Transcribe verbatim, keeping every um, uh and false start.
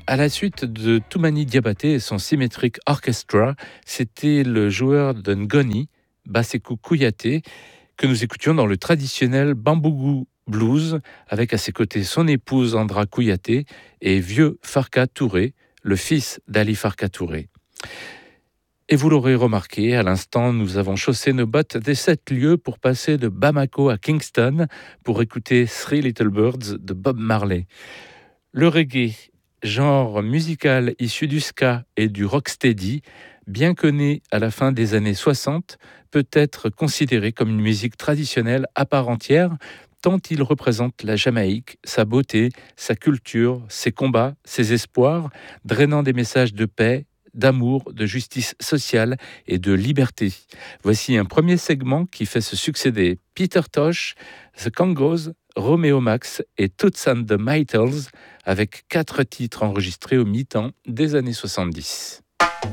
À la suite de Toumani Diabaté et son Symmetric Orchestra, c'était le joueur de Ngoni, Basekou Kouyaté, que nous écoutions dans le traditionnel Bambougou Blues, avec à ses côtés son épouse Andra Kouyaté et vieux Farka Touré, le fils d'Ali Farka Touré. Et vous l'aurez remarqué, à l'instant, nous avons chaussé nos bottes des sept lieux pour passer de Bamako à Kingston pour écouter Three Little Birds de Bob Marley. Le reggae, genre musical issu du ska et du rocksteady, bien connu à la fin des années soixante, peut être considéré comme une musique traditionnelle à part entière, tant il représente la Jamaïque, sa beauté, sa culture, ses combats, ses espoirs, drainant des messages de paix, d'amour, de justice sociale et de liberté. Voici un premier segment qui fait se succéder Peter Tosh, The Congos, Romeo Max et Toots and the Maytals, avec quatre titres enregistrés au mi-temps des années soixante-dix.